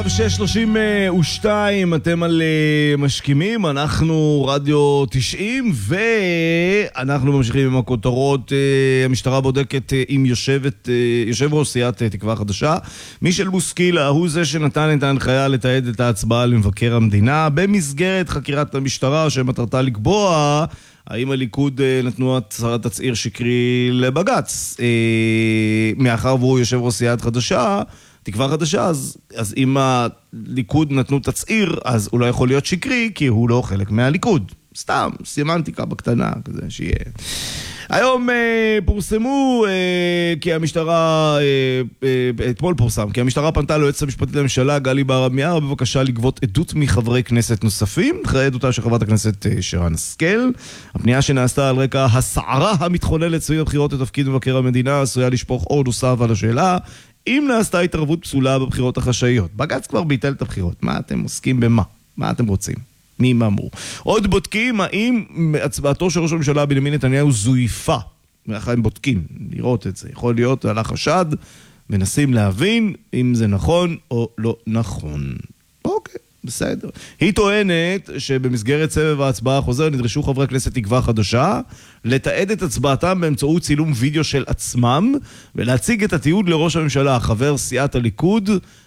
6:32, אתם על משכימים, אנחנו רדיו 90 ואנחנו ממשיכים עם הכותרות. המשטרה בודקת עם יושב ראש סיעת תקווה חדשה מישל בוסקילה, הוא זה שנתן את ההנחיה לתעד את ההצבעה למבקר המדינה במסגרת חקירת המשטרה שמטרתה לקבוע האם הליכוד נתנו הצהרת תצהיר שקרי לבג"ץ. מאחר והוא יושב ראש סיעת חדשה תקווה חדשה, אז אם הליכוד נתנו תצהיר, אז הוא לא יכול להיות שקרי, כי הוא לא חלק מהליכוד. סתם, סימנטיקה בקטנה, כזה שיהיה. היום פורסמו, כי המשטרה, אתמול פורסם, כי המשטרה פנתה ליועצת המשפטית לממשלה, גלי בהרב מיארה, בבקשה לגבות עדות מחברי כנסת נוספים, אחרי עדותה של חברת הכנסת שרן השכל. הפנייה שנעשתה על רקע הסערה המתחוללת סביב הבחירות לתפקיד מבקר המדינה, עשויה לשפוך אור נוסף על השאלה, אם נעשתה התערבות פסולה בבחירות החשאיות. בג"ץ כבר ביטל את הבחירות. מה אתם עוסקים במה? מה אתם רוצים? מי מאמור? עוד בודקים האם הצבעתו של ראש הממשלה בנימין נתניהו זויפה. ואחר הם בודקים לראות את זה. יכול להיות על החשד, מנסים להבין אם זה נכון או לא נכון. אוקיי, בסדר. היא טוענת שבמסגרת סבב ההצבעה החוזר נדרשו חברי כנסת תקווה חדשה לתעד את הצבעתם באמצעות צילום וידאו של עצמם ולהציג את התיעוד לראש הממשלה, חבר סיעת הליכוד,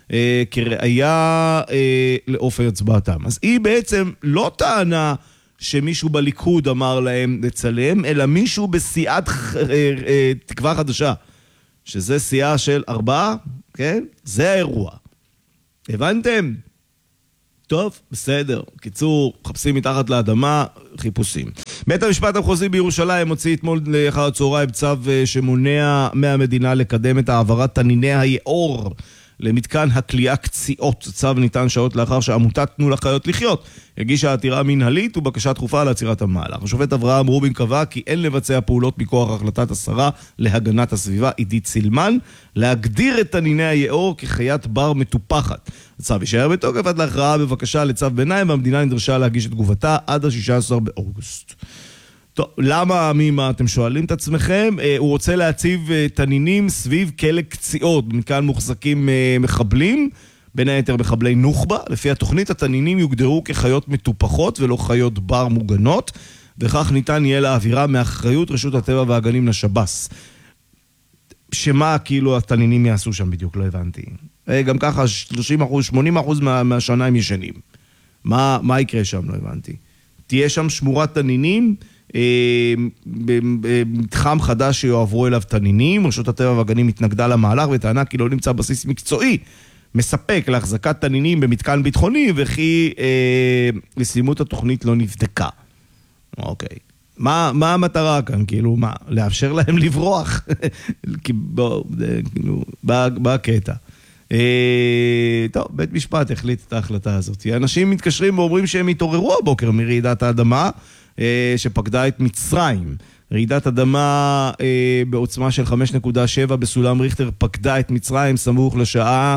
כראיה לאופן הצבעתם. אז היא בעצם לא טענה שמישהו בליכוד אמר להם לצלם, אלא מישהו בסיעת תקווה חדשה, שזה סיעה של 4, כן? זה האירוע. הבנתם? טוב, בסדר. קיצור, חפשים מתחת לאדמה, חיפושים. בית המשפט המחוזי בירושלים הוציא אתמול לאחר הצהריים צו שמונע מהמדינה לקדם את העברת תניני היעור למתקן הכליאה קציעות. צו ניתן שעות לאחר שעמותת תנו לחיות לחיות הגישה עתירה מנהלית ובקשה דחופה לעצירת המהלך. השופט אברהם רובין קבע כי אין לבצע פעולות מכוח החלטת השרה להגנת הסביבה עידית סילמן להגדיר את תניני היעור כחיית בר מטופחת. הצו יישאר בתוקף עד להכרעה בבקשה לצו ביניים, והמדינה נדרשה להגיש את תגובתה עד ה-16 באוגוסט. טוב, למה, מה אתם שואלים את עצמכם? הוא רוצה להציב תנינים סביב כלא קציעות, במתקן מוחזקים מחבלים, בין היתר מחבלי נוח'בה. לפי התוכנית התנינים יוגדרו כחיות מטופחות ולא חיות בר מוגנות, וכך ניתן יהיה להעבירה מאחריות רשות הטבע והגנים לשב"ס. שמה כאילו התנינים יעשו שם בדיוק, לא הבנתי. גם ככה 30%, 80% מהשנה הם ישנים. מה יקרה שם, לא הבנתי. תהיה שם שמורת תנינים, במתחם חדש שיועברו אליו תנינים. רשות הטבע והגנים התנגדה למהלך וטענה כי לא נמצא בסיס מקצועי מספק להחזקת תנינים במתקן ביטחוני, וכי לסימות התוכנית לא נבדקה. אוקיי. מה המטרה כאן? כאילו, מה? לאפשר להם לברוח? כאילו, בקטע. טוב, בית משפט החליט את ההחלטה הזאת. אנשים מתקשרים ואומרים שהם התעוררו הבוקר מרעידת האדמה שפקדה את מצרים. רעידת אדמה בעוצמה של 5.7 בסולם ריכטר פקדה את מצרים סמוך לשעה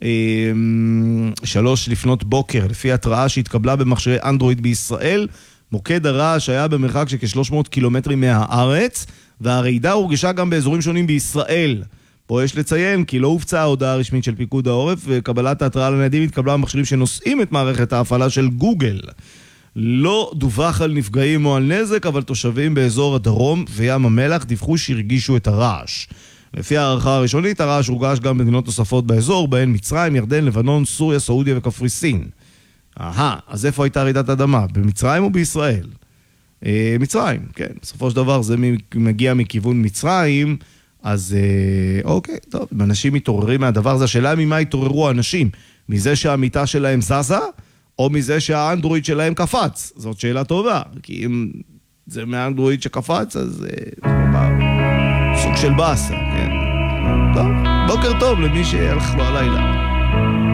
3 לפנות בוקר. לפי התראה שהתקבלה במכשירי אנדרואיד בישראל, מוקד הרעש היה במרחק של כ-300 קילומטרים מהארץ, והרעידה הורגשה גם באזורים שונים בישראל. פה יש לציין כי לא הופצה ההודעה הרשמית של פיקוד העורף, וקבלת ההתראה לניידים התקבלה במכשירים שנושאים את מערכת ההפעלה של גוגל. לא דווח על נפגעים או על נזק, אבל תושבים באזור הדרום וים המלח דיווחו שהרגישו את הרעש. לפי הערכה הראשונית, הרעש הורגש גם במדינות נוספות באזור, בהן מצרים, ירדן, לבנון, סוריה, סעודיה וקפריסין. אז איפה הייתה רעידת אדמה? במצרים או בישראל? מצרים, כן. בסופו של דבר זה מגיע מכיוון מצרים, אז אוקיי, טוב. אם אנשים מתעוררים מהדבר הזה, השאלה ממה התעוררו האנשים? מזה שהמיטה שלהם זזה, או מזה שהאנדרואיד שלהם קפץ? זאת שאלה טובה. כי אם זה מהאנדרואיד שקפץ, אז סוג של באסה, כן. טוב, בוקר טוב למי שהלך לו הלילה.